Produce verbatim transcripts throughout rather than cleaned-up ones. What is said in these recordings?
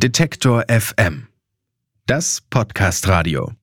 Detektor F M. Das Podcast-Radio.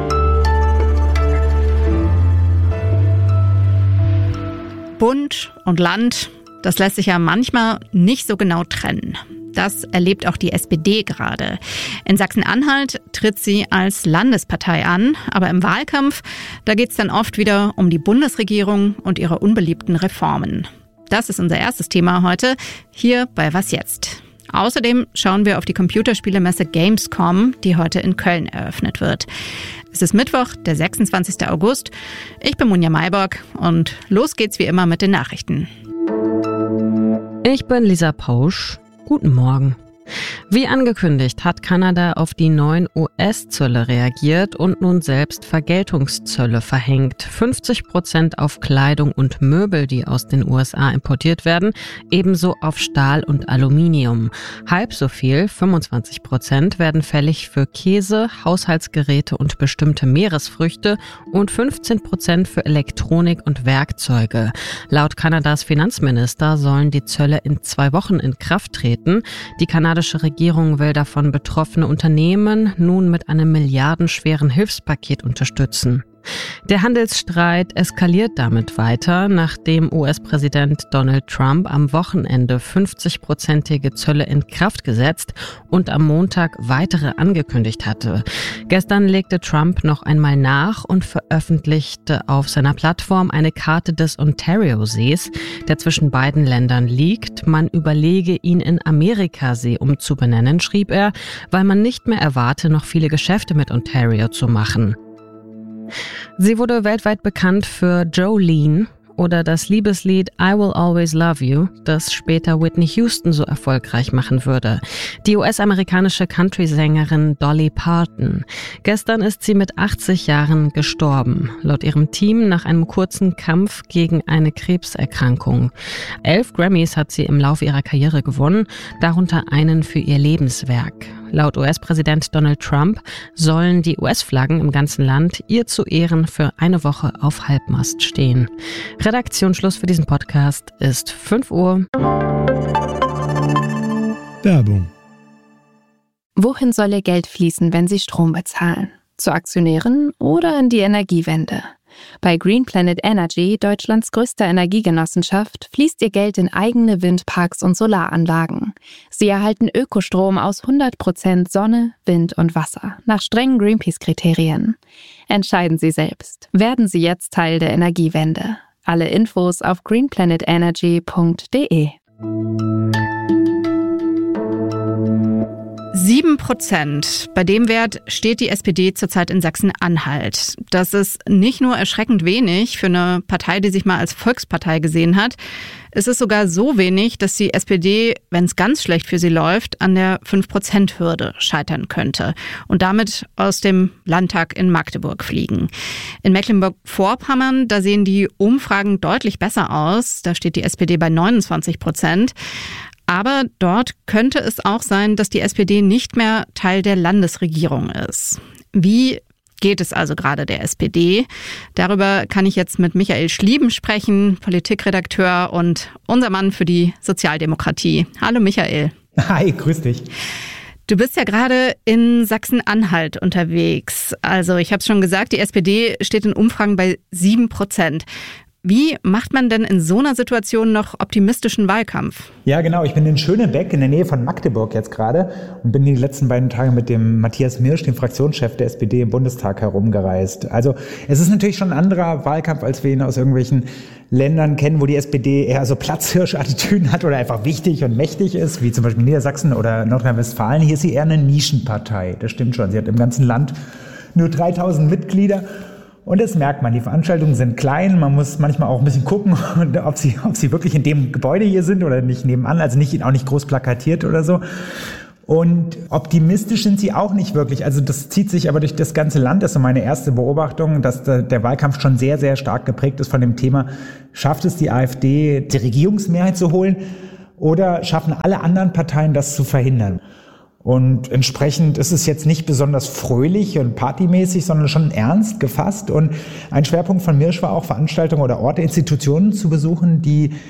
Bund und Land, das lässt sich ja manchmal nicht so genau trennen. Das erlebt auch die S P D gerade. In Sachsen-Anhalt tritt sie als Landespartei an, aber im Wahlkampf, da geht es dann oft wieder um die Bundesregierung und ihre unbeliebten Reformen. Das ist unser erstes Thema heute, hier bei Was jetzt? Außerdem schauen wir auf die Computerspielemesse Gamescom, die heute in Köln eröffnet wird. Es ist Mittwoch, der sechsundzwanzigsten August. Ich bin Munja Mayborg und los geht's wie immer mit den Nachrichten. Ich bin Lisa Pausch. Guten Morgen. Wie angekündigt hat Kanada auf die neuen U S-Zölle reagiert und nun selbst Vergeltungszölle verhängt. fünfzig Prozent auf Kleidung und Möbel, die aus den U S A importiert werden, ebenso auf Stahl und Aluminium. Halb so viel, fünfundzwanzig Prozent, werden fällig für Käse, Haushaltsgeräte und bestimmte Meeresfrüchte und fünfzehn Prozent für Elektronik und Werkzeuge. Laut Kanadas Finanzminister sollen die Zölle in zwei Wochen in Kraft treten. Die kanadische Die Regierung will davon betroffene Unternehmen nun mit einem milliardenschweren Hilfspaket unterstützen. Der Handelsstreit eskaliert damit weiter, nachdem U S-Präsident Donald Trump am Wochenende fünfzig-prozentige Zölle in Kraft gesetzt und am Montag weitere angekündigt hatte. Gestern legte Trump noch einmal nach und veröffentlichte auf seiner Plattform eine Karte des Ontario-Sees, der zwischen beiden Ländern liegt. Man überlege, ihn in Amerikasee umzubenennen, schrieb er, weil man nicht mehr erwarte, noch viele Geschäfte mit Ontario zu machen. Sie wurde weltweit bekannt für Jolene oder das Liebeslied I Will Always Love You, das später Whitney Houston so erfolgreich machen würde. Die U S-amerikanische Country-Sängerin Dolly Parton. Gestern ist sie mit achtzig Jahren gestorben, laut ihrem Team nach einem kurzen Kampf gegen eine Krebserkrankung. Elf Grammys hat sie im Laufe ihrer Karriere gewonnen, darunter einen für ihr Lebenswerk. Laut U S-Präsident Donald Trump sollen die U S-Flaggen im ganzen Land ihr zu Ehren für eine Woche auf Halbmast stehen. Redaktionsschluss für diesen Podcast ist fünf Uhr. Werbung. Wohin soll Ihr Geld fließen, wenn Sie Strom bezahlen? Zu Aktionären oder in die Energiewende? Bei Green Planet Energy, Deutschlands größter Energiegenossenschaft, fließt Ihr Geld in eigene Windparks und Solaranlagen. Sie erhalten Ökostrom aus hundert Prozent Sonne, Wind und Wasser, nach strengen Greenpeace-Kriterien. Entscheiden Sie selbst. Werden Sie jetzt Teil der Energiewende. Alle Infos auf green planet energy punkt de. Sieben Prozent. Bei dem Wert steht die S P D zurzeit in Sachsen-Anhalt. Das ist nicht nur erschreckend wenig für eine Partei, die sich mal als Volkspartei gesehen hat. Es ist sogar so wenig, dass die S P D, wenn es ganz schlecht für sie läuft, an der fünf Prozent Hürde scheitern könnte und damit aus dem Landtag in Magdeburg fliegen. In Mecklenburg-Vorpommern, da sehen die Umfragen deutlich besser aus. Da steht die S P D bei neunundzwanzig Prozent. Aber dort könnte es auch sein, dass die S P D nicht mehr Teil der Landesregierung ist. Wie geht es also gerade der S P D? Darüber kann ich jetzt mit Michael Schlieben sprechen, Politikredakteur und unser Mann für die Sozialdemokratie. Hallo Michael. Hi, grüß dich. Du bist ja gerade in Sachsen-Anhalt unterwegs. Also ich habe es schon gesagt, die S P D steht in Umfragen bei sieben Prozent. Wie macht man denn in so einer Situation noch optimistischen Wahlkampf? Ja, genau. Ich bin in Schönebeck in der Nähe von Magdeburg jetzt gerade und bin die letzten beiden Tage mit dem Matthias Mirsch, dem Fraktionschef der S P D im Bundestag, herumgereist. Also es ist natürlich schon ein anderer Wahlkampf, als wir ihn aus irgendwelchen Ländern kennen, wo die S P D eher so Platzhirsch-Attitüden hat oder einfach wichtig und mächtig ist, wie zum Beispiel Niedersachsen oder Nordrhein-Westfalen. Hier ist sie eher eine Nischenpartei. Das stimmt schon. Sie hat im ganzen Land nur dreitausend Mitglieder. Und das merkt man, die Veranstaltungen sind klein, man muss manchmal auch ein bisschen gucken, ob sie, ob sie wirklich in dem Gebäude hier sind oder nicht nebenan, also nicht, auch nicht groß plakatiert oder so. Und optimistisch sind sie auch nicht wirklich, also das zieht sich aber durch das ganze Land, das ist so meine erste Beobachtung, dass der, der Wahlkampf schon sehr, sehr stark geprägt ist von dem Thema, schafft es die AfD, die Regierungsmehrheit zu holen oder schaffen alle anderen Parteien das zu verhindern? Und entsprechend ist es jetzt nicht besonders fröhlich und partymäßig, sondern schon ernst gefasst. Und ein Schwerpunkt von Mirsch war auch, Veranstaltungen oder Orte, Institutionen zu besuchen, die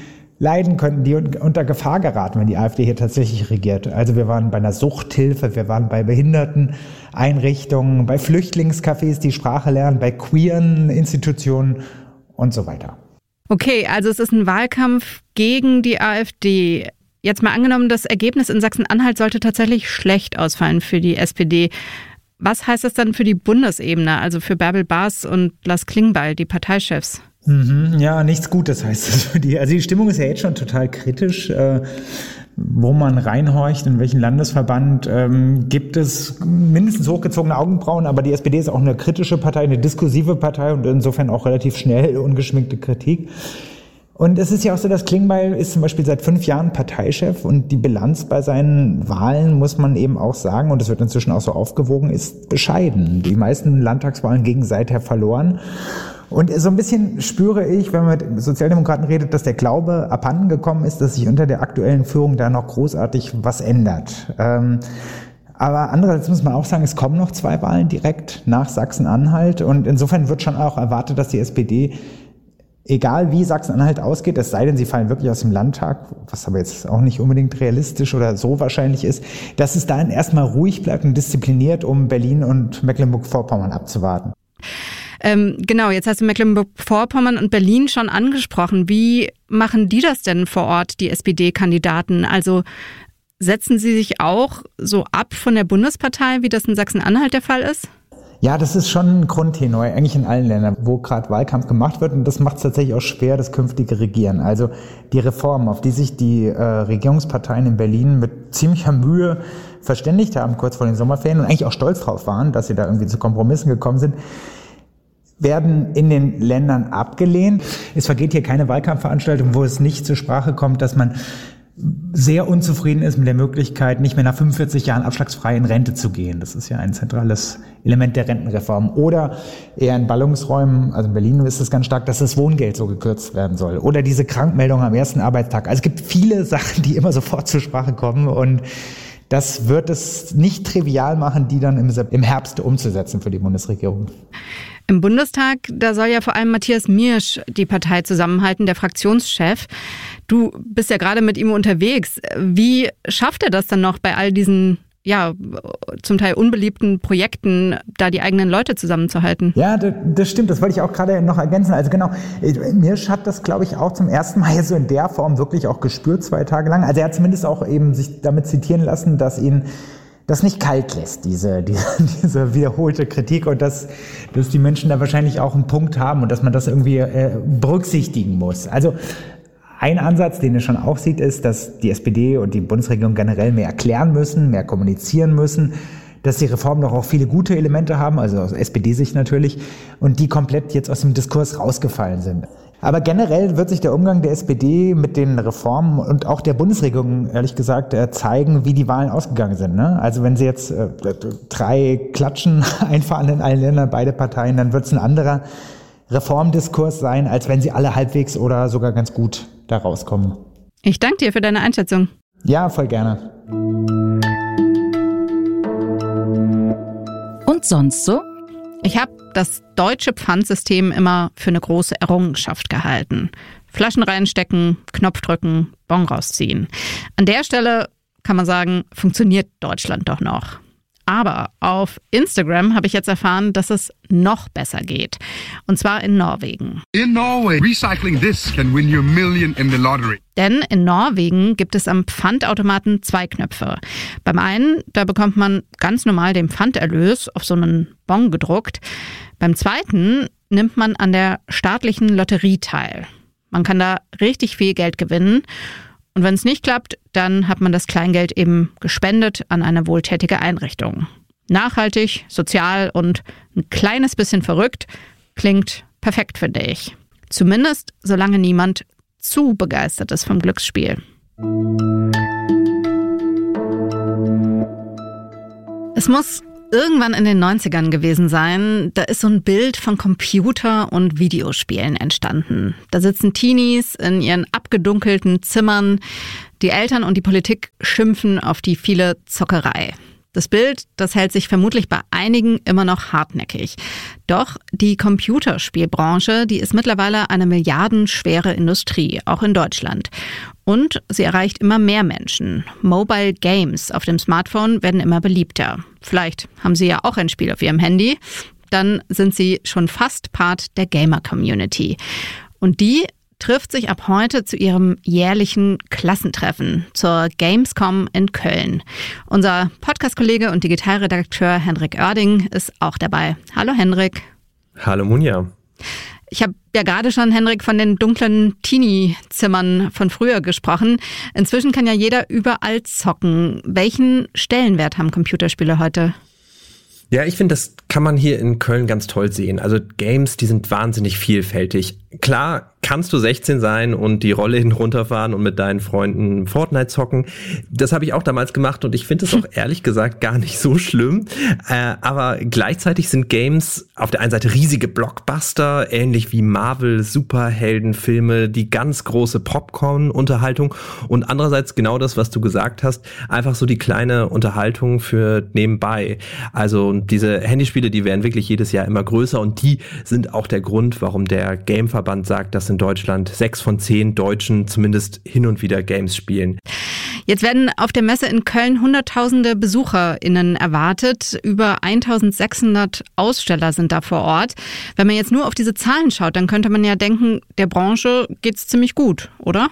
leiden könnten, die unter Gefahr geraten, wenn die AfD hier tatsächlich regiert. Also wir waren bei einer Suchthilfe, wir waren bei Behinderteneinrichtungen, bei Flüchtlingscafés, die Sprache lernen, bei queeren Institutionen und so weiter. Okay, also es ist ein Wahlkampf gegen die AfD. Jetzt mal angenommen, das Ergebnis in Sachsen-Anhalt sollte tatsächlich schlecht ausfallen für die S P D. Was heißt das dann für die Bundesebene, also für Bärbel Baas und Lars Klingbeil, die Parteichefs? Mhm, ja, nichts Gutes heißt das für die. Also die Stimmung ist ja jetzt schon total kritisch. Äh, wo man reinhorcht, in welchen Landesverband, ähm, gibt es mindestens hochgezogene Augenbrauen, aber die S P D ist auch eine kritische Partei, eine diskursive Partei und insofern auch relativ schnell ungeschminkte Kritik. Und es ist ja auch so, dass Klingbeil ist zum Beispiel seit fünf Jahren Parteichef und die Bilanz bei seinen Wahlen, muss man eben auch sagen, und es wird inzwischen auch so aufgewogen, ist bescheiden. Die meisten Landtagswahlen gingen seither verloren. Und so ein bisschen spüre ich, wenn man mit Sozialdemokraten redet, dass der Glaube abhanden gekommen ist, dass sich unter der aktuellen Führung da noch großartig was ändert. Ähm, aber andererseits muss man auch sagen, es kommen noch zwei Wahlen direkt nach Sachsen-Anhalt und insofern wird schon auch erwartet, dass die S P D, egal wie Sachsen-Anhalt ausgeht, es sei denn, sie fallen wirklich aus dem Landtag, was aber jetzt auch nicht unbedingt realistisch oder so wahrscheinlich ist, dass es dann erstmal ruhig bleibt und diszipliniert, um Berlin und Mecklenburg-Vorpommern abzuwarten. Ähm, genau, jetzt hast du Mecklenburg-Vorpommern und Berlin schon angesprochen. Wie machen die das denn vor Ort, die S P D-Kandidaten? Also setzen sie sich auch so ab von der Bundespartei, wie das in Sachsen-Anhalt der Fall ist? Ja, das ist schon ein Grundtenor, eigentlich in allen Ländern, wo gerade Wahlkampf gemacht wird. Und das macht es tatsächlich auch schwer, das künftige Regieren. Also die Reformen, auf die sich die äh, Regierungsparteien in Berlin mit ziemlicher Mühe verständigt haben, kurz vor den Sommerferien, und eigentlich auch stolz drauf waren, dass sie da irgendwie zu Kompromissen gekommen sind, werden in den Ländern abgelehnt. Es vergeht hier keine Wahlkampfveranstaltung, wo es nicht zur Sprache kommt, dass man sehr unzufrieden ist mit der Möglichkeit, nicht mehr nach fünfundvierzig Jahren abschlagsfrei in Rente zu gehen. Das ist ja ein zentrales Element der Rentenreform. Oder eher in Ballungsräumen, also in Berlin ist es ganz stark, dass das Wohngeld so gekürzt werden soll. Oder diese Krankmeldung am ersten Arbeitstag. Also es gibt viele Sachen, die immer sofort zur Sprache kommen und das wird es nicht trivial machen, die dann im, im Herbst umzusetzen für die Bundesregierung. Im Bundestag, da soll ja vor allem Matthias Miersch die Partei zusammenhalten, der Fraktionschef. Du bist ja gerade mit ihm unterwegs. Wie schafft er das dann noch bei all diesen, ja, zum Teil unbeliebten Projekten, da die eigenen Leute zusammenzuhalten? Ja, das, das stimmt. Das wollte ich auch gerade noch ergänzen. Also genau, Miersch hat das, glaube ich, auch zum ersten Mal so in der Form wirklich auch gespürt, zwei Tage lang. Also er hat zumindest auch eben sich damit zitieren lassen, dass ihn das nicht kalt lässt, diese, diese, diese wiederholte Kritik und dass, dass die Menschen da wahrscheinlich auch einen Punkt haben und dass man das irgendwie äh, berücksichtigen muss. Also ein Ansatz, den er schon auch sieht, ist, dass die S P D und die Bundesregierung generell mehr erklären müssen, mehr kommunizieren müssen, dass die Reformen doch auch viele gute Elemente haben, also aus S P D-Sicht natürlich, und die komplett jetzt aus dem Diskurs rausgefallen sind. Aber generell wird sich der Umgang der S P D mit den Reformen und auch der Bundesregierung, ehrlich gesagt, zeigen, wie die Wahlen ausgegangen sind. Ne? Also wenn sie jetzt äh, drei Klatschen einfahren in allen Ländern, beide Parteien, dann wird es ein anderer Reformdiskurs sein, als wenn sie alle halbwegs oder sogar ganz gut da rauskommen. Ich danke dir für deine Einschätzung. Ja, voll gerne. Und sonst so? Ich habe das deutsche Pfandsystem immer für eine große Errungenschaft gehalten. Flaschen reinstecken, Knopf drücken, Bon rausziehen. An der Stelle kann man sagen, funktioniert Deutschland doch noch. Aber auf Instagram habe ich jetzt erfahren, dass es noch besser geht. Und zwar in Norwegen. In Norway, recycling this can win you a million in the lottery. Denn in Norwegen gibt es am Pfandautomaten zwei Knöpfe. Beim einen, da bekommt man ganz normal den Pfanderlös auf so einen Bon gedruckt. Beim zweiten nimmt man an der staatlichen Lotterie teil. Man kann da richtig viel Geld gewinnen. Und wenn es nicht klappt, dann hat man das Kleingeld eben gespendet an eine wohltätige Einrichtung. Nachhaltig, sozial und ein kleines bisschen verrückt, klingt perfekt, finde ich. Zumindest solange niemand zu begeistert ist vom Glücksspiel. Es muss irgendwann in den neunzigern gewesen sein, da ist so ein Bild von Computer- und Videospielen entstanden. Da sitzen Teenies in ihren abgedunkelten Zimmern. Die Eltern und die Politik schimpfen auf die viele Zockerei. Das Bild, das hält sich vermutlich bei einigen immer noch hartnäckig. Doch die Computerspielbranche, die ist mittlerweile eine milliardenschwere Industrie, auch in Deutschland. Und sie erreicht immer mehr Menschen. Mobile Games auf dem Smartphone werden immer beliebter. Vielleicht haben Sie ja auch ein Spiel auf Ihrem Handy. Dann sind Sie schon fast Part der Gamer-Community. Und die trifft sich ab heute zu ihrem jährlichen Klassentreffen zur Gamescom in Köln. Unser Podcast-Kollege und Digitalredakteur Henrik Oerding ist auch dabei. Hallo Henrik. Hallo Munja. Ich habe ja gerade schon, Henrik, von den dunklen Teenie-Zimmern von früher gesprochen. Inzwischen kann ja jeder überall zocken. Welchen Stellenwert haben Computerspiele heute? Ja, ich finde, das kann man hier in Köln ganz toll sehen. Also Games, die sind wahnsinnig vielfältig. Klar kannst du sechzehn sein und die Rolle hin runterfahren und mit deinen Freunden Fortnite zocken. Das habe ich auch damals gemacht und ich finde es auch ehrlich gesagt gar nicht so schlimm. Äh, aber gleichzeitig sind Games auf der einen Seite riesige Blockbuster, ähnlich wie Marvel-Superheldenfilme, die ganz große Popcorn-Unterhaltung und andererseits genau das, was du gesagt hast, einfach so die kleine Unterhaltung für nebenbei. Also diese Handyspiele, die werden wirklich jedes Jahr immer größer und die sind auch der Grund, warum der Gameverband sagt, dass in Deutschland sechs von zehn Deutschen zumindest hin und wieder Games spielen. Jetzt werden auf der Messe in Köln hunderttausende BesucherInnen erwartet. Über eintausendsechshundert Aussteller sind da vor Ort. Wenn man jetzt nur auf diese Zahlen schaut, dann könnte man ja denken, der Branche geht's ziemlich gut, oder?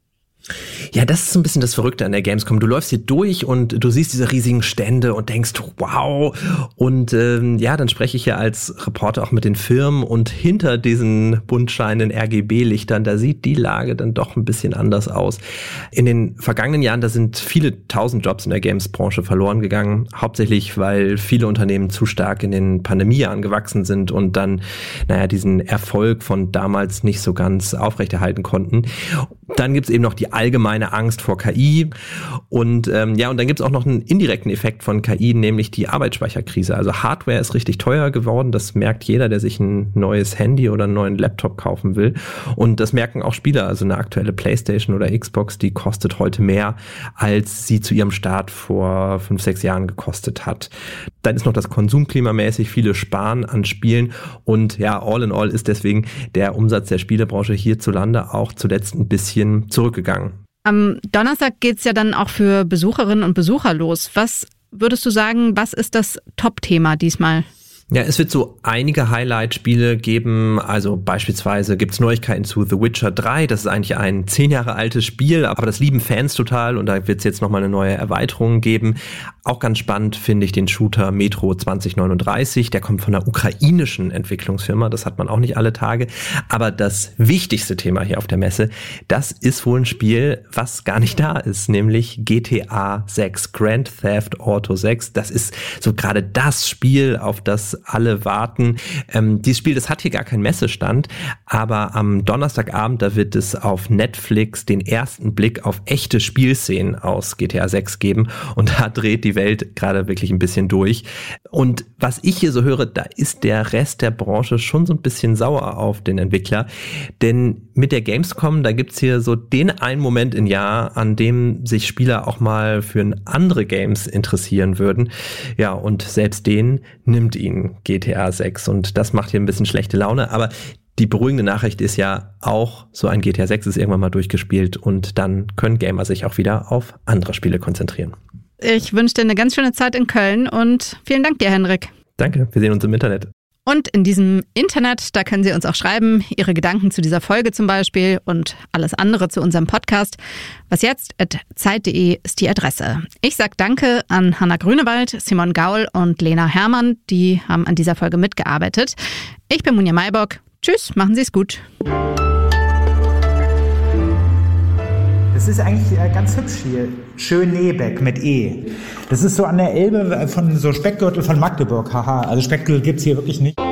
Ja, das ist so ein bisschen das Verrückte an der Gamescom. Du läufst hier durch und du siehst diese riesigen Stände und denkst, wow. Und ähm, ja, dann spreche ich ja als Reporter auch mit den Firmen und hinter diesen buntscheinenden R G B-Lichtern, da sieht die Lage dann doch ein bisschen anders aus. In den vergangenen Jahren, da sind viele tausend Jobs in der Games-Branche verloren gegangen. Hauptsächlich, weil viele Unternehmen zu stark in den Pandemiejahren gewachsen sind und dann, naja, diesen Erfolg von damals nicht so ganz aufrechterhalten konnten. Dann gibt's eben noch die allgemeine Angst vor K I und ähm, ja, und dann gibt's auch noch einen indirekten Effekt von K I, nämlich die Arbeitsspeicherkrise. Also Hardware ist richtig teuer geworden, das merkt jeder, der sich ein neues Handy oder einen neuen Laptop kaufen will und das merken auch Spieler. Also eine aktuelle PlayStation oder Xbox, die kostet heute mehr, als sie zu ihrem Start vor fünf, sechs Jahren gekostet hat. Dann ist noch das Konsumklima mäßig, viele sparen an Spielen und ja, all in all ist deswegen der Umsatz der Spielebranche hierzulande auch zuletzt ein bisschen zurückgegangen. Am Donnerstag geht's ja dann auch für Besucherinnen und Besucher los. Was würdest du sagen, was ist das Top-Thema diesmal? Ja, es wird so einige Highlight-Spiele geben, also beispielsweise gibt's Neuigkeiten zu The Witcher drei, das ist eigentlich ein zehn Jahre altes Spiel, aber das lieben Fans total und da wird's jetzt nochmal eine neue Erweiterung geben. Auch ganz spannend finde ich den Shooter Metro zwanzig neununddreißig, der kommt von einer ukrainischen Entwicklungsfirma, das hat man auch nicht alle Tage, aber das wichtigste Thema hier auf der Messe, das ist wohl ein Spiel, was gar nicht da ist, nämlich G T A sechs, Grand Theft Auto sechs, das ist so gerade das Spiel, auf das alle warten. Ähm, dieses Spiel, das hat hier gar keinen Messestand, aber am Donnerstagabend, da wird es auf Netflix den ersten Blick auf echte Spielszenen aus G T A sechs geben und da dreht die Welt gerade wirklich ein bisschen durch. Und was ich hier so höre, da ist der Rest der Branche schon so ein bisschen sauer auf den Entwickler, denn mit der Gamescom, da gibt's hier so den einen Moment im Jahr, an dem sich Spieler auch mal für andere Games interessieren würden. Ja, und selbst den nimmt ihn G T A sechs und das macht hier ein bisschen schlechte Laune, aber die beruhigende Nachricht ist ja auch, so ein G T A sechs ist irgendwann mal durchgespielt und dann können Gamer sich auch wieder auf andere Spiele konzentrieren. Ich wünsche dir eine ganz schöne Zeit in Köln und vielen Dank dir, Henrik. Danke, wir sehen uns im Internet. Und in diesem Internet, da können Sie uns auch schreiben, Ihre Gedanken zu dieser Folge zum Beispiel und alles andere zu unserem Podcast. Was jetzt at zeit punkt de ist die Adresse. Ich sag Danke an Hanna Grünewald, Simon Gaul und Lena Herrmann, die haben an dieser Folge mitgearbeitet. Ich bin Munja Maybock. Tschüss, machen Sie es gut. Das ist eigentlich ganz hübsch hier. Schönebeck mit E. Das ist so an der Elbe von so Speckgürtel von Magdeburg. Haha, also Speckgürtel gibt's hier wirklich nicht.